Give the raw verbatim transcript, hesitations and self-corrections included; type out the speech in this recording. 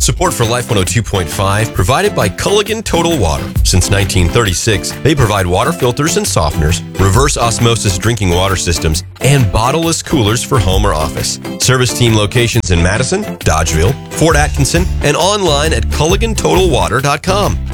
Support for Life one oh two point five provided by Culligan Total Water. Since nineteen thirty-six, they provide water filters and softeners, reverse osmosis drinking water systems, and bottleless coolers for home or office. Service team locations in Madison, Dodgeville, Fort Atkinson, and online at culligan total water dot com.